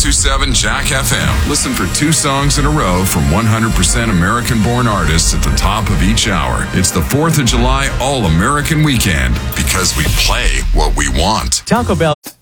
1027 Jack FM. Listen for 2 songs in a row from 100% American-born artists at the top of each hour. It's the 4th of July All-American Weekend because we play what we want. Taco Bell.